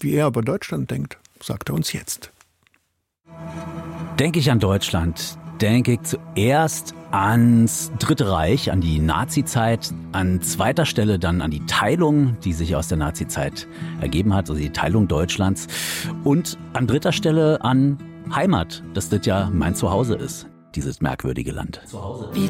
Wie er über Deutschland denkt, sagt er uns jetzt. Denke ich an Deutschland, denke ich zuerst ans Dritte Reich, an die Nazizeit, an zweiter Stelle dann an die Teilung, die sich aus der Nazizeit ergeben hat, also die Teilung Deutschlands, und an dritter Stelle an Heimat, dass das ja mein Zuhause ist, dieses merkwürdige Land.